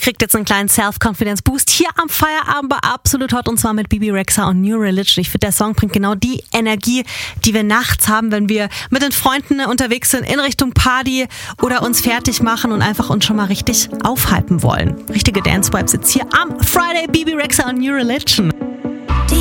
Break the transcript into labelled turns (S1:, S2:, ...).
S1: kriegt jetzt einen kleinen Self-Confidence-Boost hier am Feierabend bei Absolut Hot und zwar mit Bebe Rexha und New Religion. Ich finde, der Song bringt genau die Energie, die wir nachts haben, wenn wir mit den Freunden unterwegs sind in Richtung Party oder uns fertig machen und einfach uns schon mal richtig aufhypen wollen. Richtige Dance-Vibes jetzt hier am Friday, Bebe Rexha und New Religion.